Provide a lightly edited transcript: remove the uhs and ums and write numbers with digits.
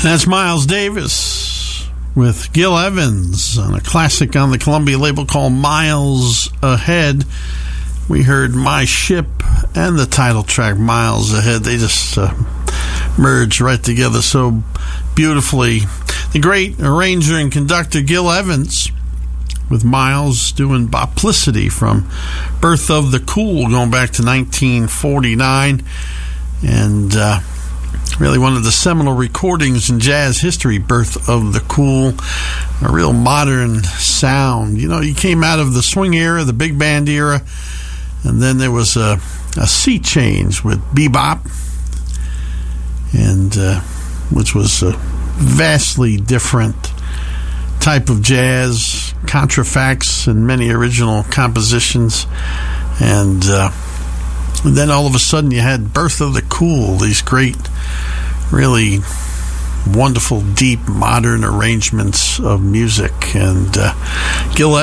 That's Miles Davis with Gil Evans on a classic on the Columbia label called Miles Ahead. We heard My Ship and the title track Miles Ahead. They just merged right together so beautifully. The great arranger and conductor Gil Evans with Miles doing Boplicity from Birth of the Cool going back to 1949. And really one of the seminal recordings in jazz history, Birth of the Cool, a real modern sound. You know, you came out of the swing era, the big band era, and then there was a sea change with bebop, and which was a vastly different type of jazz, contrafacts and many original compositions, and then all of a sudden you had Birth of the Cool, these great, really wonderful, deep, modern arrangements of music. And Gil